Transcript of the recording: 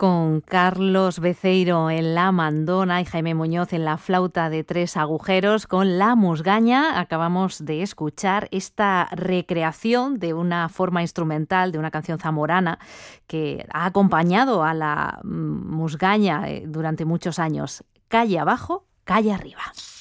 con Carlos Beceiro en la mandona y Jaime Muñoz en la flauta de 3 agujeros. Con La Musgaña acabamos de escuchar esta recreación de una forma instrumental de una canción zamorana que ha acompañado a la musgaña durante muchos años. Calle abajo, calle arriba.